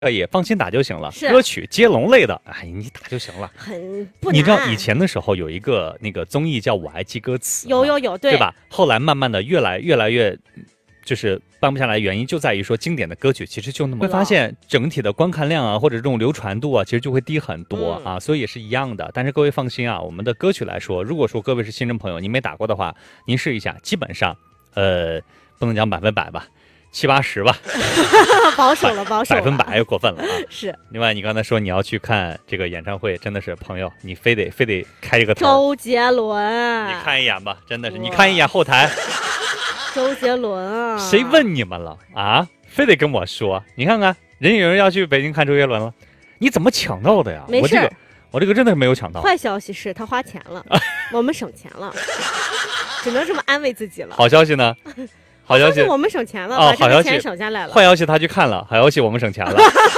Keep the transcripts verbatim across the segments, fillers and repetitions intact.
也放心打就行了。 是歌曲接龙类的，哎，你打就行了。 很不难。 你知道以前的时候有一个那个综艺叫《我爱记歌词》， 有有有，对对吧？后来慢慢的越来越来越，就是搬不下来，原因就在于说经典的歌曲其实就那么，会发现整体的观看量啊，或者这种流传度啊，其实就会低很多、嗯、啊，所以也是一样的。但是各位放心啊，我们的歌曲来说，如果说各位是新人朋友，您没打过的话，您试一下，基本上，呃，不能讲百分百吧。七八十吧， 保守了，保守了， 百分百又过分了啊！ 是。 另外，你刚才说你要去看这个演唱会，真的是朋友，你非得非得开一个头。 周杰伦， 你看一眼吧，真的是，你看一眼后台。 周杰伦啊！ 谁问你们了啊？非得跟我说？你看看，人有人要去北京看周杰伦了，你怎么抢到的呀？ 没事， 我这个我这个真的是没有抢到。 坏消息是他花钱了，我们省钱了，只能这么安慰自己了。 好消息呢？好消息， 我们省钱了， 哦、 把这个钱省下来了。 坏消息他去看了，好消息我们省钱了。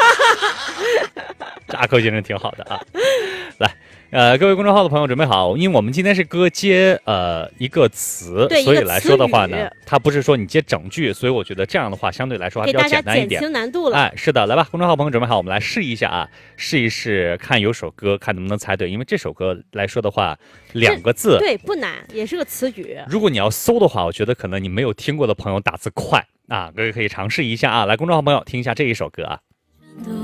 这阿寇先生挺好的啊。来，呃，各位公众号的朋友准备好，因为我们今天是歌接呃一个词，所以来说的话呢，它不是说你接整句，所以我觉得这样的话相对来说还比较简单一点， 给大家减轻难度了。 哎，是的，来吧，公众号朋友准备好，我们来试一下啊，试一试看有首歌，看能不能猜对，因为这首歌来说的话，两个字， 对，不难，也是个词语。 如果你要搜的话，我觉得可能你没有听过的朋友打字快啊，各位可以尝试一下啊，来，公众号朋友听一下这一首歌啊。